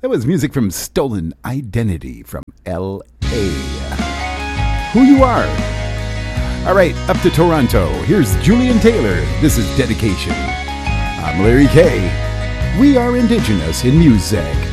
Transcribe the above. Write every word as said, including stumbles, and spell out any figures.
That was music from Stolen Identity from L A. Who You Are. All right, up to Toronto. Here's Julian Taylor. This is Dedication. I'm Larry Kay. We are Indigenous in Music.